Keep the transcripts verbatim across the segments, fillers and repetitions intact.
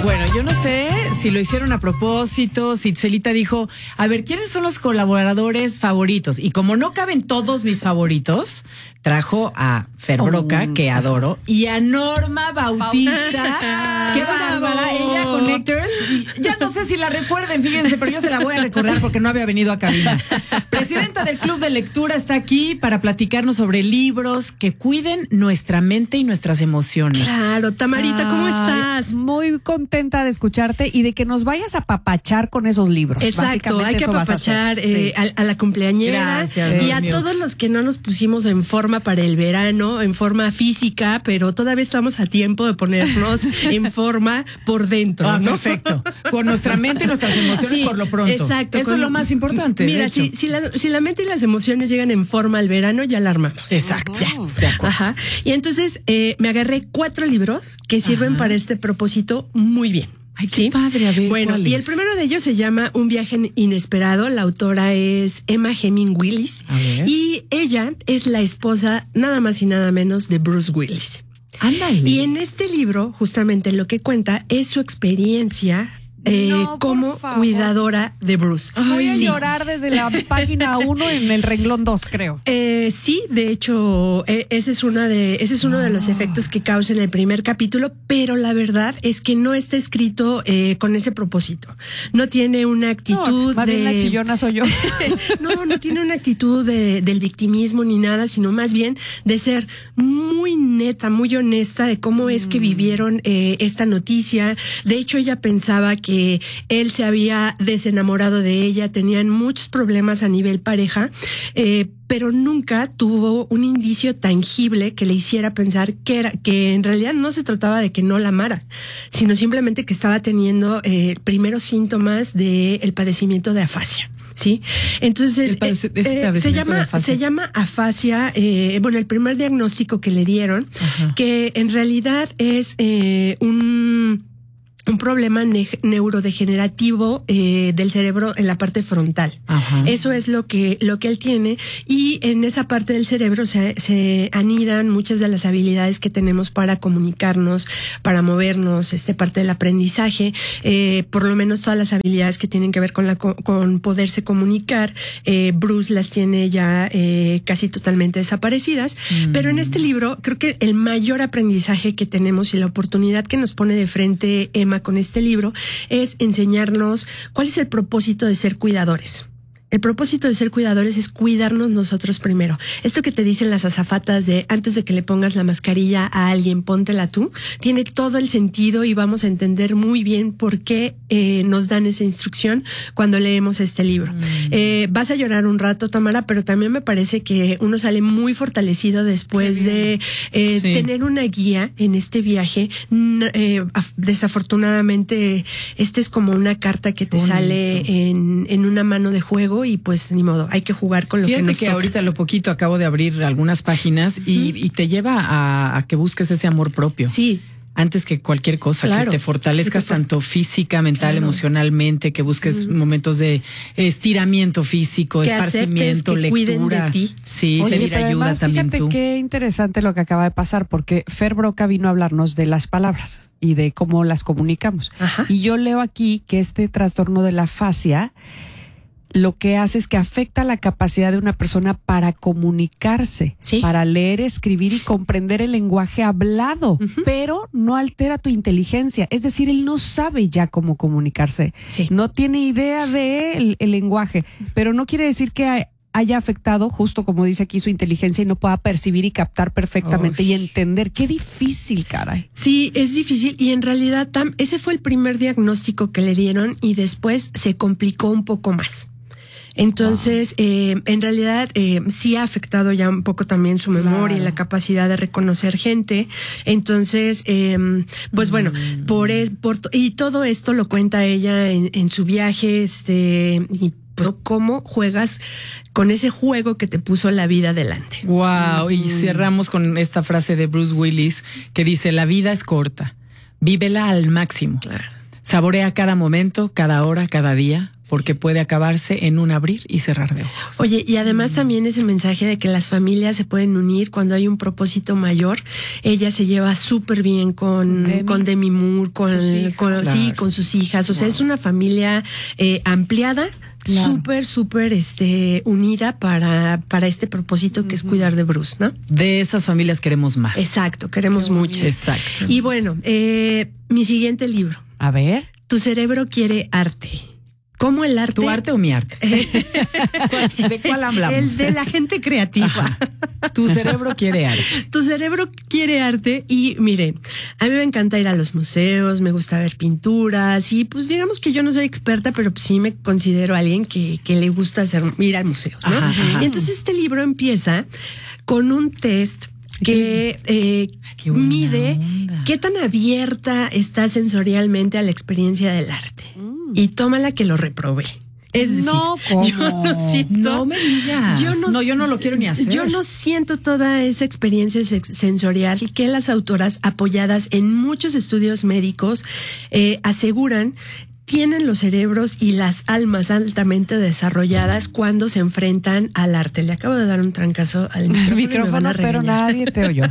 Bueno, yo no sé si lo hicieron a propósito, si Celita dijo, a ver, ¿quiénes son los colaboradores favoritos? Y como no caben todos mis favoritos, trajo a Fer Broca, oh, que adoro, y a Norma Bautista. ¡Qué bárbara! Ella Connectors. Ya no sé si la recuerden, fíjense, pero yo se la voy a recordar porque no había venido a cabina. Presidenta del Club de Lectura está aquí para platicarnos sobre libros que cuiden nuestra mente y nuestras emociones. Claro, Tamarita, ¿cómo estás? Muy contenta de escucharte y de que nos vayas a papachar con esos libros. Exacto, hay que apapachar eh, sí. a, a la cumpleañera. Gracias, y a míos. Todos los que no nos pusimos en forma para el verano, en forma física, pero todavía estamos a tiempo de ponernos en forma por dentro. Ah, ¿no? Perfecto. Con nuestra mente y nuestras emociones sí, por lo pronto. Exacto. Eso con, es lo más importante. Mira, si, si, la, si la mente y las emociones llegan en forma al verano, ya la armamos. Exacto. Ya. De acuerdo. Ajá. Y entonces eh, me agarré cuatro libros que sirven Ajá. para este propósito muy bien. Ay, qué ¿sí? padre, a ver. Bueno, y el primero de ellos se llama Un viaje inesperado. La autora es Emma Heming Willis. Y ella es la esposa, nada más y nada menos, de Bruce Willis. Ándale. Y en este libro, justamente lo que cuenta es su experiencia Eh, no, como cuidadora de Bruce. Voy a sí. llorar desde la página uno en el renglón dos, creo. Eh, sí, de hecho, eh, ese es una de, ese es uno oh. de los efectos que causa en el primer capítulo, pero la verdad es que no está escrito eh, con ese propósito. No tiene una actitud no, más de. Bien la chillona soy yo. no, no tiene una actitud de, del victimismo ni nada, sino más bien de ser muy neta, muy honesta de cómo mm. es que vivieron eh, esta noticia. De hecho, ella pensaba que él se había desenamorado de ella, tenían muchos problemas a nivel pareja, eh, pero nunca tuvo un indicio tangible que le hiciera pensar que era, que en realidad no se trataba de que no la amara, sino simplemente que estaba teniendo eh, primeros síntomas del padecimiento de afasia. Sí, entonces padece, eh, eh, se llama se llama afasia. Eh, bueno, el primer diagnóstico que le dieron, Ajá. que en realidad es eh, un un problema ne- neurodegenerativo eh, del cerebro en la parte frontal. Ajá. Eso es lo que lo que él tiene, y en esa parte del cerebro se, se anidan muchas de las habilidades que tenemos para comunicarnos, para movernos, este parte del aprendizaje, eh, por lo menos todas las habilidades que tienen que ver con la con poderse comunicar. Eh, Bruce las tiene ya eh, casi totalmente desaparecidas, mm. pero en este libro creo que el mayor aprendizaje que tenemos y la oportunidad que nos pone de frente Emma con este libro es enseñarnos cuál es el propósito de ser cuidadores. El propósito de ser cuidadores es cuidarnos nosotros primero. Esto que te dicen las azafatas de antes de que le pongas la mascarilla a alguien, póntela tú, tiene todo el sentido y vamos a entender muy bien por qué eh, nos dan esa instrucción cuando leemos este libro. Mm. Eh, vas a llorar un rato, Tamara, pero también me parece que uno sale muy fortalecido después de eh, sí. tener una guía en este viaje. Eh, desafortunadamente, esta es como una carta que te Bonito. sale en, en una mano de juego, y pues ni modo, hay que jugar con lo Fíjate que nos que toca. Ahorita lo poquito acabo de abrir algunas páginas uh-huh. y, y te lleva a, a que busques ese amor propio. Sí. Antes que cualquier cosa, claro. que te fortalezcas que te for- tanto física, mental, claro. emocionalmente, que busques uh-huh. momentos de estiramiento físico, que esparcimiento, que lectura. De ti. Sí, Oye, pedir ayuda además, también fíjate tú. Qué interesante lo que acaba de pasar, porque Fer Broca vino a hablarnos de las palabras y de cómo las comunicamos. Ajá. Y yo leo aquí que este trastorno de la afasia lo que hace es que afecta la capacidad de una persona para comunicarse, ¿sí? para leer, escribir y comprender el lenguaje hablado, uh-huh. pero no altera tu inteligencia. Es decir, él no sabe ya cómo comunicarse, sí. no tiene idea del el lenguaje, pero no quiere decir que hay, haya afectado, justo como dice aquí, su inteligencia y no pueda percibir y captar perfectamente oh. y entender. Qué difícil, caray. Sí, es difícil, y en realidad Tam, ese fue el primer diagnóstico que le dieron y después se complicó un poco más. Entonces, wow. eh, en realidad, eh, sí ha afectado ya un poco también su memoria, claro. y la capacidad de reconocer gente. Entonces, eh, pues mm. bueno, por, es, por y todo esto lo cuenta ella en, en su viaje, este, y pues, cómo juegas con ese juego que te puso la vida delante. Wow, mm. y cerramos con esta frase de Bruce Willis que dice: la vida es corta, vívela al máximo. Claro. Saborea cada momento, cada hora, cada día, porque puede acabarse en un abrir y cerrar de ojos. Oye, y además también ese mensaje de que las familias se pueden unir cuando hay un propósito mayor. Ella se lleva súper bien con Demi, con Demi Moore, con, con, claro. sí, con sus hijas. O wow. sea, es una familia eh, ampliada, claro. súper, súper este, unida para, para este propósito que uh-huh. es cuidar de Bruce, ¿no? De esas familias queremos más. Exacto, queremos muchas. Exacto. Y bueno, eh, mi siguiente libro. A ver. Tu cerebro quiere arte. ¿Cómo el arte? ¿Tu arte o mi arte? ¿De cuál hablamos? El de la gente creativa. Ajá. Tu cerebro quiere arte. Tu cerebro quiere arte y miren, a mí me encanta ir a los museos, me gusta ver pinturas y pues digamos que yo no soy experta, pero pues sí me considero alguien que, que le gusta hacer, ir a museos, ¿no? Ajá, ajá. Y entonces este libro empieza con un test que eh, qué mide onda. Qué tan abierta está sensorialmente a la experiencia del arte. Mm. Y tómala que lo reprobé. Es decir, no, ¿cómo? yo no siento, no me digas. Yo no, no, yo no lo quiero ni hacer. Yo no siento toda esa experiencia sensorial que las autoras, apoyadas en muchos estudios médicos, eh, aseguran tienen los cerebros y las almas altamente desarrolladas cuando se enfrentan al arte. Le acabo de dar un trancazo al micrófono, micrófono pero nadie te oyó.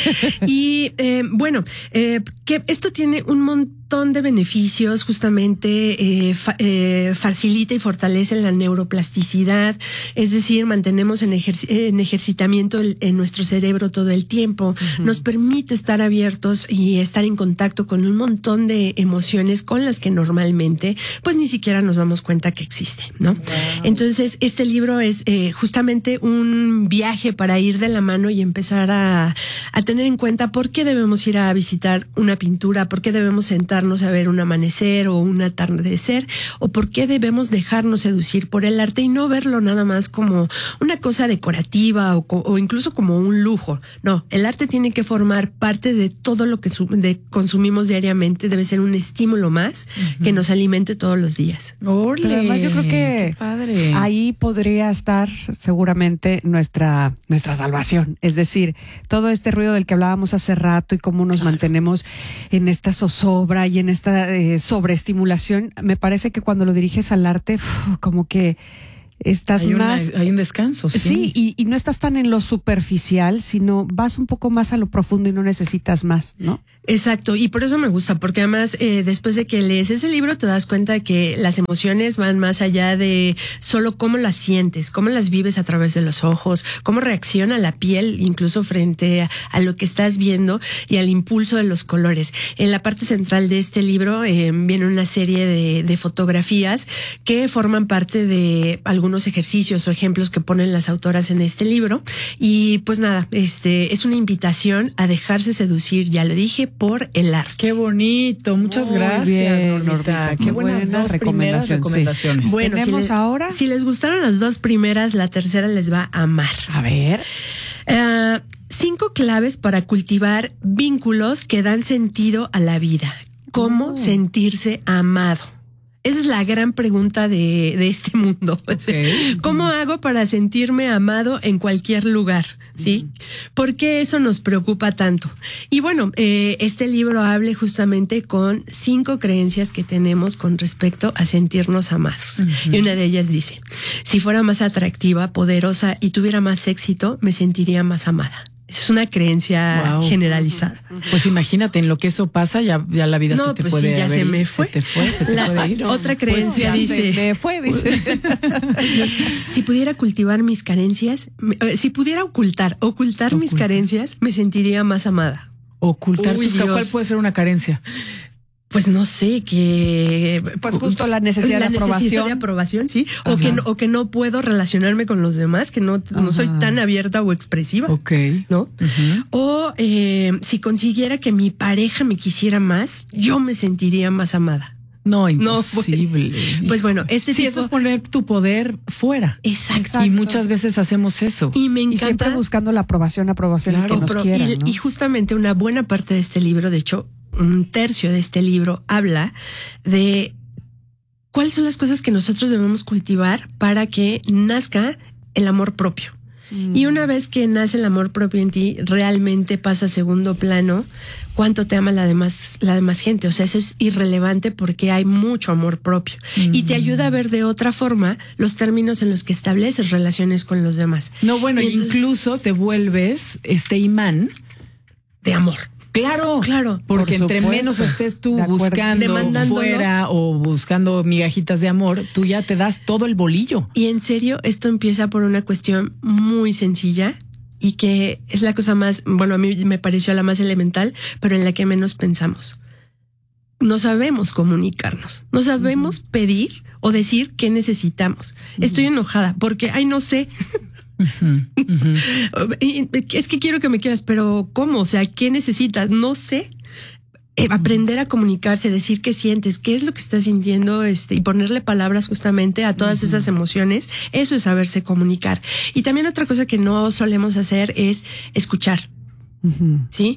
Y eh, bueno, eh, que esto tiene un montón de beneficios, justamente eh, fa, eh, facilita y fortalece la neuroplasticidad, es decir, mantenemos en, ejerc en ejercitamiento el, en nuestro cerebro todo el tiempo, uh-huh. nos permite estar abiertos y estar en contacto con un montón de emociones con las que normalmente pues ni siquiera nos damos cuenta que existe, ¿no? Wow. Entonces este libro es eh, justamente un viaje para ir de la mano y empezar a, a tener en cuenta por qué debemos ir a visitar una pintura, por qué debemos sentarnos a ver un amanecer o un atardecer, o por qué debemos dejarnos seducir por el arte y no verlo nada más como una cosa decorativa o, o incluso como un lujo. No, el arte tiene que formar parte de todo lo que su, de consumimos diariamente, debe ser un estímulo más uh-huh. que nos alimente todos los días. Orle, Pero además yo creo que padre. Ahí podría estar seguramente nuestra, nuestra salvación. Es decir, todo este ruido del que hablábamos hace rato y cómo nos claro. mantenemos en esta zozobra y en esta eh, sobreestimulación, me parece que cuando lo diriges al arte, uf, como que estás hay más... Una, hay un descanso, sí. Sí, y, y no estás tan en lo superficial, sino vas un poco más a lo profundo y no necesitas más, ¿no? Exacto, y por eso me gusta, porque además eh, después de que lees ese libro te das cuenta de que las emociones van más allá de solo cómo las sientes, cómo las vives a través de los ojos, cómo reacciona la piel incluso frente a, a lo que estás viendo y al impulso de los colores. En la parte central de este libro eh, viene una serie de, de fotografías que forman parte de algunos ejercicios o ejemplos que ponen las autoras en este libro y pues nada, este es una invitación a dejarse seducir, ya lo dije, por el arte. Qué bonito, muchas Muy gracias, bien, Normita. Qué buenas buena dos recomendación, recomendaciones. Sí. Bueno, ¿tenemos si les, ahora? Si les gustaron las dos primeras, la tercera les va a amar. A ver. Uh, cinco claves para cultivar vínculos que dan sentido a la vida. ¿Cómo oh. sentirse amado? Esa es la gran pregunta de, de este mundo. Okay. ¿Cómo hago para sentirme amado en cualquier lugar? ¿Sí? ¿Por qué eso nos preocupa tanto? Y bueno, eh, este libro habla justamente con cinco creencias que tenemos con respecto a sentirnos amados. Uh-huh. Y una de ellas dice, si fuera más atractiva, poderosa y tuviera más éxito, me sentiría más amada. Es una creencia wow. generalizada. Pues imagínate, en lo que eso pasa, ya, ya la vida no, se te pues puede sí, ya haber, se me fue. Se te fue, se te la, puede ir. Otra creencia pues dice... Se me fue, dice. Si pudiera cultivar mis carencias, si pudiera ocultar, ocultar Oculta. mis carencias, me sentiría más amada. Ocultar Uy, tus carencias. ¿Cuál puede ser una carencia? Pues no sé, que... Pues justo la necesidad la de aprobación. Necesidad de aprobación, sí. O que, no, o que no puedo relacionarme con los demás, que no, no soy tan abierta o expresiva. Ok. ¿No? Uh-huh. O eh, si consiguiera que mi pareja me quisiera más, yo me sentiría más amada. No, imposible. No, pues, pues bueno, este sí, tipo... eso es poner tu poder fuera. Exacto. Exacto. Y muchas veces hacemos eso. Y me encanta. Y siempre buscando la aprobación, aprobación claro, que nos pero, quieran, y, ¿no? y justamente una buena parte de este libro, de hecho, un tercio de este libro habla de cuáles son las cosas que nosotros debemos cultivar para que nazca el amor propio. Mm. Y una vez que nace el amor propio en ti, realmente pasa a segundo plano cuánto te ama la demás, la demás gente. O sea, eso es irrelevante porque hay mucho amor propio. Mm. Y te ayuda a ver de otra forma los términos en los que estableces relaciones con los demás. No, bueno, entonces, incluso te vuelves este imán de amor. Claro, claro, porque Por entre menos estés tú buscando fuera o buscando migajitas de amor, tú ya te das todo el bolillo. Y en serio, esto empieza por una cuestión muy sencilla y que es la cosa más, bueno, a mí me pareció la más elemental, pero en la que menos pensamos. No sabemos comunicarnos, no sabemos uh-huh. pedir o decir qué necesitamos. Uh-huh. Estoy enojada porque, ay, no sé. Uh-huh, uh-huh. Es que quiero que me quieras, pero ¿cómo? O sea, ¿qué necesitas? No sé. Eh, aprender a comunicarse, decir qué sientes, qué es lo que estás sintiendo, este, y ponerle palabras justamente a todas uh-huh. esas emociones. Eso es saberse comunicar. Y también otra cosa que no solemos hacer es escuchar. Uh-huh. ¿Sí?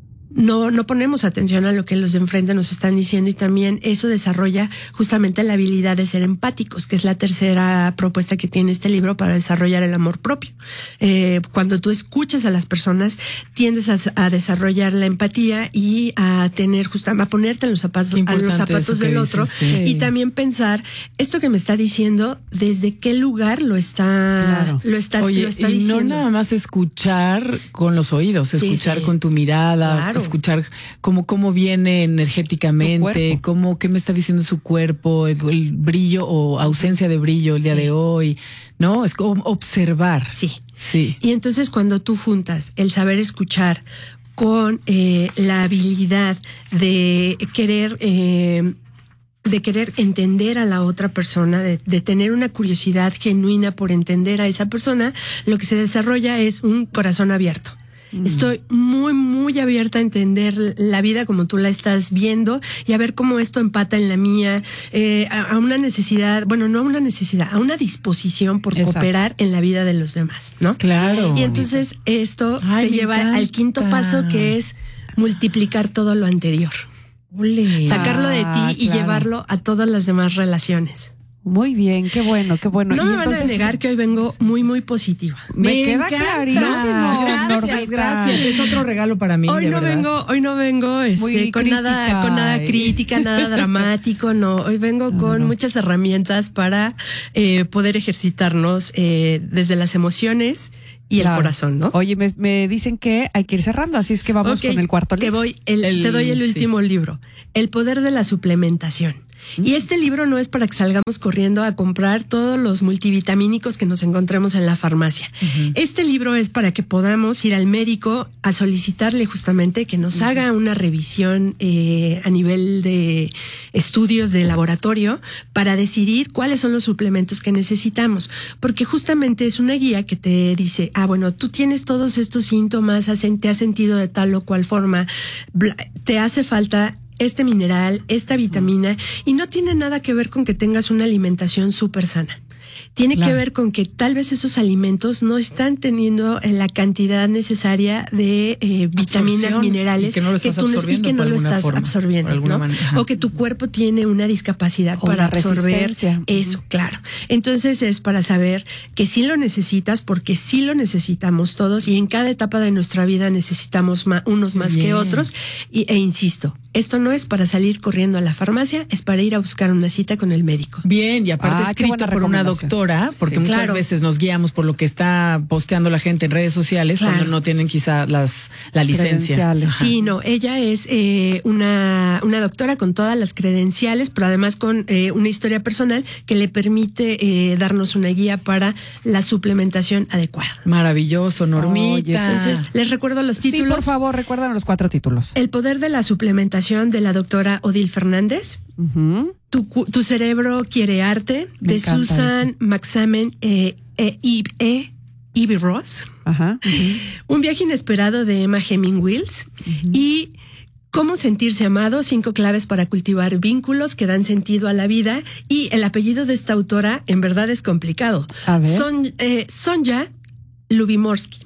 No, no ponemos atención a lo que los de enfrente nos están diciendo y también eso desarrolla justamente la habilidad de ser empáticos, que es la tercera propuesta que tiene este libro para desarrollar el amor propio. Eh, cuando tú escuchas a las personas, tiendes a, a desarrollar la empatía y a tener justamente, a ponerte en los zapatos, a los zapatos del otro dices, sí. y también pensar esto que me está diciendo, desde qué lugar lo está, claro. lo está, Oye, lo está y diciendo. No nada más escuchar con los oídos, escuchar sí, sí. con tu mirada. Claro. Escuchar cómo, cómo viene energéticamente, cómo, qué me está diciendo su cuerpo, el, el brillo o ausencia de brillo el día sí. de hoy, ¿no? Es como observar. Sí. Sí. Y entonces cuando tú juntas el saber escuchar con eh, la habilidad de querer, eh, de querer entender a la otra persona, de, de tener una curiosidad genuina por entender a esa persona, lo que se desarrolla es un corazón abierto. Estoy muy, muy abierta a entender la vida como tú la estás viendo y a ver cómo esto empata en la mía, eh, a, a una necesidad, bueno, no a una necesidad, a una disposición por Exacto. cooperar en la vida de los demás, ¿no? Claro. Y entonces esto Ay, te lleva encanta. al quinto paso, que es multiplicar todo lo anterior. Ule. Sacarlo de ti ah, y claro. llevarlo a todas las demás relaciones. Muy bien, qué bueno, qué bueno. No y me entonces, van a negar que hoy vengo muy, muy positiva. Me, me queda encanta. clarísimo. Gracias, Norbita. gracias. Es otro regalo para mí. Hoy de no verdad. vengo, hoy no vengo este, con nada, con nada crítica, nada dramático, no. Hoy vengo no, con no. muchas herramientas para eh, poder ejercitarnos eh, desde las emociones y claro. el corazón, ¿no? Oye, me, me dicen que hay que ir cerrando, así es que vamos okay, con el cuarto libro. Te, voy el, el, te doy el sí. último libro, El poder de la suplementación. Y este libro no es para que salgamos corriendo a comprar todos los multivitamínicos que nos encontremos en la farmacia. Uh-huh. Este libro es para que podamos ir al médico a solicitarle justamente que nos uh-huh. haga una revisión eh, a nivel de estudios de laboratorio para decidir cuáles son los suplementos que necesitamos. Porque justamente es una guía que te dice, ah, bueno, tú tienes todos estos síntomas, te has sentido de tal o cual forma, te hace falta este mineral, esta vitamina, y no tiene nada que ver con que tengas una alimentación súper sana. Tiene claro. que ver con que tal vez esos alimentos no están teniendo la cantidad necesaria de eh, vitaminas, Absorción, minerales, y que no lo estás que tú absorbiendo, y que no lo estás forma, absorbiendo, ¿no? O que tu cuerpo tiene una discapacidad o para una absorber resistencia. Eso, claro. Entonces es para saber que sí lo necesitas, porque sí lo necesitamos todos y en cada etapa de nuestra vida necesitamos ma- unos más Bien. que otros. Y, e insisto, esto no es para salir corriendo a la farmacia, es para ir a buscar una cita con el médico. Bien, y aparte ah, escrito por una doctora, porque sí, muchas claro. veces nos guiamos por lo que está posteando la gente en redes sociales claro. cuando no tienen quizá las la licencia. Sí, no, ella es eh, una, una doctora con todas las credenciales, pero además con eh, una historia personal que le permite eh, darnos una guía para la suplementación adecuada. Maravilloso, Normita. Oye, entonces, les recuerdo los títulos. Sí, por favor, recuerdan los cuatro títulos. El poder de la suplementación de la doctora Odile Fernández. Uh-huh. Tu, tu cerebro quiere arte, Me de Susan Maxamen eh, eh, e, e, Ivy Ross. Ajá. Uh-huh. Un viaje inesperado de Emma Heming Wills. Uh-huh. Y Cómo sentirse amado, cinco claves para cultivar vínculos que dan sentido a la vida. Y el apellido de esta autora en verdad es complicado. A ver. Son, eh, Sonja Lyubomirsky.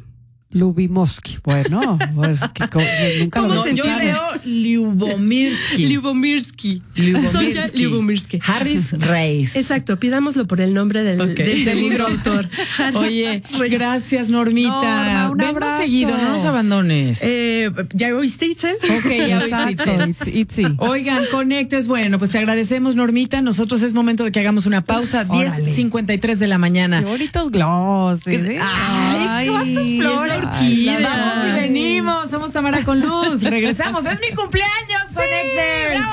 Lubomírsky. Bueno, pues que, co- nunca ¿Cómo lo se he Yo escuchado. leo Lubomírsky. Lubomírsky. Sonja Lubomírsky. Harris Reis. Exacto, pidámoslo por el nombre del, Ok. del segundo autor. Oye, Reyes. gracias, Normita. Norma, un Venos abrazo. seguido, no nos abandones. Eh, ¿Ya oíste, Itzel? Ok, ya Exacto, oíste. it's, it's, Oigan, conectes. Bueno, pues te agradecemos, Normita. Nosotros es momento de que hagamos una pausa. Órale. diez cincuenta y tres de la mañana. Qué bonitos glosses. ¿eh? Ay, cuántas flores. Ay, la Vamos y verdad. venimos. Somos Tamara con Luz. Regresamos. Es mi cumpleaños, Connecters.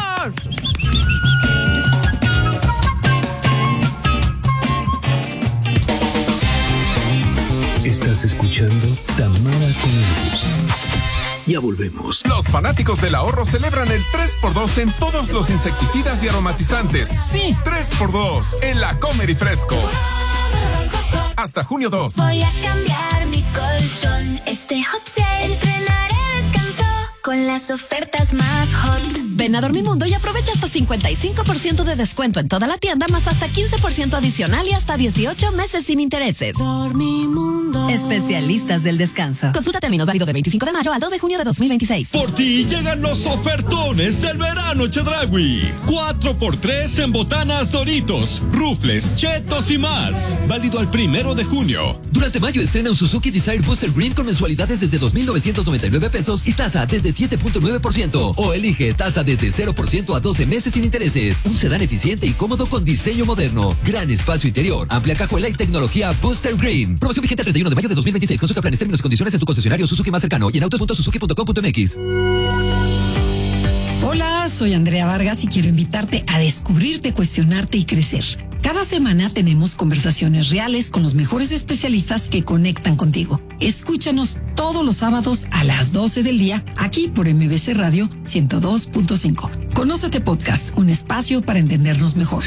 Estás escuchando Tamara con Luz. Ya volvemos. Los fanáticos del ahorro celebran el tres por dos en todos los insecticidas y aromatizantes. Sí, tres por dos en La Comer y Fresco. Hasta junio dos. Voy a cambiar mi colchón. Este hot sale estrenaré descanso con las ofertas más hot. Ven a Dormimundo y aprovecha hasta cincuenta y cinco por ciento de descuento en toda la tienda, más hasta quince por ciento adicional y hasta dieciocho meses sin intereses. Dormimundo. Especialistas del descanso. Consulta términos, válido de veinticinco de mayo al dos de junio de dos mil veintiséis. Por ti llegan los ofertones del verano Chedraui. cuatro por tres en botanas Doritos, rufles, chetos y más. Válido al primero de junio. Durante mayo estrena un Suzuki Desire Booster Green con mensualidades desde dos mil novecientos noventa y nueve pesos y tasa desde siete punto nueve por ciento. O elige tasa desde cero por ciento a doce meses sin intereses. Un sedán eficiente y cómodo con diseño moderno. Gran espacio interior, amplia cajuela y tecnología Booster Green. Promoción vigente el treinta y uno de mayo de dos mil veintiséis. Consulta planes, términos y condiciones en tu concesionario Suzuki más cercano y en autos punto suzuki punto com punto m x. Hola, soy Andrea Vargas y quiero invitarte a descubrirte, cuestionarte y crecer. Cada semana tenemos conversaciones reales con los mejores especialistas que conectan contigo. Escúchanos todos los sábados a las doce del día aquí por M B C Radio ciento dos punto cinco. Conócete Podcast, un espacio para entendernos mejor.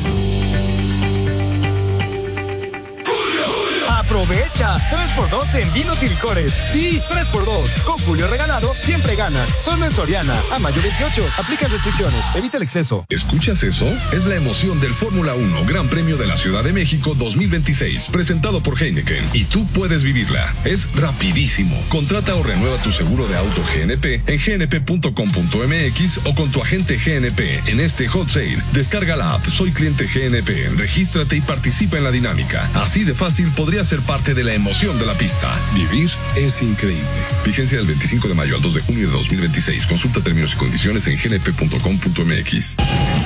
Aprovecha tres por dos en vinos y licores. Sí, tres por dos. Con Julio regalado, siempre ganas. Solo en Soriana. A mayo veintiocho. Aplica restricciones. Evita el exceso. ¿Escuchas eso? Es la emoción del Fórmula uno Gran Premio de la Ciudad de México dos mil veintiséis, presentado por Heineken. Y tú puedes vivirla. Es rapidísimo. Contrata o renueva tu seguro de auto G N P en g n p punto com punto m x o con tu agente G N P en este hot sale. Descarga la app Soy Cliente G N P, regístrate y participa en la dinámica. Así de fácil podría ser parte de la emoción de la pista. Vivir es increíble. Vigencia del veinticinco de mayo al dos de junio de dos mil veintiséis. Consulta términos y condiciones en g n p punto com punto m x.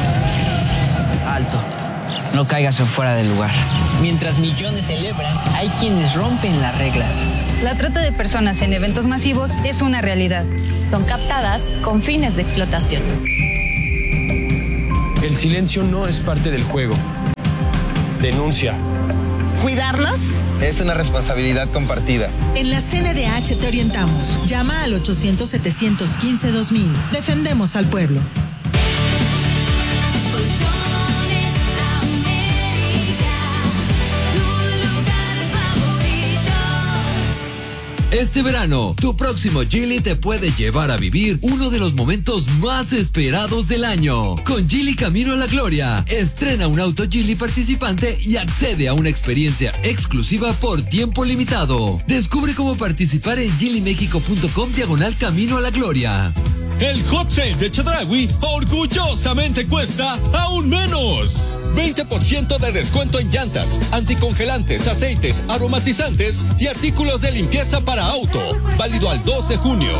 Alto. No caigas en fuera del lugar. Mientras millones celebran, hay quienes rompen las reglas. La trata de personas en eventos masivos es una realidad. Son captadas con fines de explotación. El silencio no es parte del juego. Denuncia. ¿Cuidarlos? Es una responsabilidad compartida. En la C N D H te orientamos. Llama al ochocientos, setecientos quince, dos mil. Defendemos al pueblo. Este verano, tu próximo Geely te puede llevar a vivir uno de los momentos más esperados del año. Con Geely Camino a la Gloria, estrena un auto Geely participante y accede a una experiencia exclusiva por tiempo limitado. Descubre cómo participar en geely mexico punto com diagonal Camino a la Gloria. El hot sale de Chedraui orgullosamente cuesta aún menos. veinte por ciento de descuento en llantas, anticongelantes, aceites, aromatizantes y artículos de limpieza para auto. Válido al dos de junio.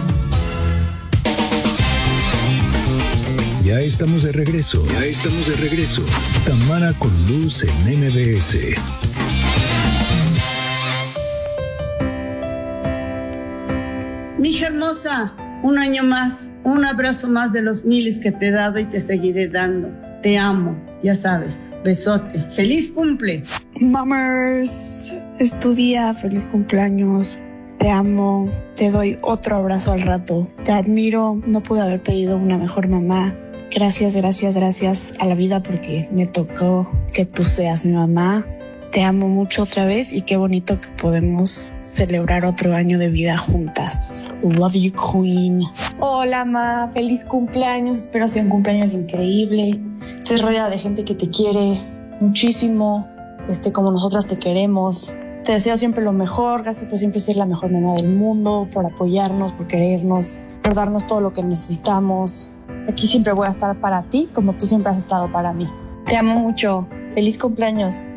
Ya estamos de regreso. Ya estamos de regreso. Tamara con Luz en M B S. Mija hermosa, un año más, un abrazo más de los miles que te he dado y te seguiré dando. Te amo, ya sabes. Besote. ¡Feliz cumple! Mamers, es tu día. Feliz cumpleaños. Te amo. Te doy otro abrazo al rato. Te admiro. No pude haber pedido una mejor mamá. Gracias, gracias, gracias a la vida porque me tocó que tú seas mi mamá. Te amo mucho otra vez y qué bonito que podemos celebrar otro año de vida juntas. Love you, Queen. Hola, ma. Feliz cumpleaños. Espero sea un cumpleaños increíble. Estés rodeada de gente que te quiere muchísimo, este, como nosotras te queremos. Te deseo siempre lo mejor, gracias por siempre ser la mejor mamá del mundo, por apoyarnos, por querernos, por darnos todo lo que necesitamos. Aquí siempre voy a estar para ti, como tú siempre has estado para mí. Te amo mucho. Feliz cumpleaños.